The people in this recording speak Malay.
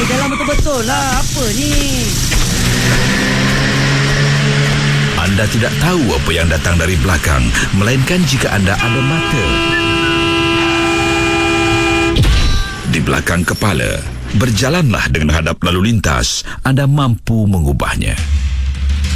jalan betul-betul lah. Apa ni? Anda tidak tahu apa yang datang dari belakang, melainkan jika anda ada mata di belakang kepala. Berjalanlah dengan hadap lalu lintas. Anda mampu mengubahnya.